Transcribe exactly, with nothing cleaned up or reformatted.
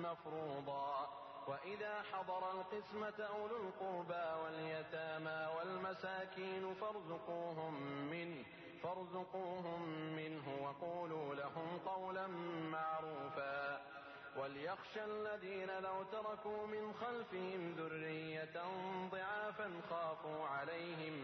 مفروضا. وإذا حضر القسمة أولو القربى واليتامى والمساكين فارزقوهم منه, فارزقوهم منه وقولوا لهم قولا معروفا. وليخشى الذين لو تركوا من خلفهم ذرية ضعافا خافوا عليهم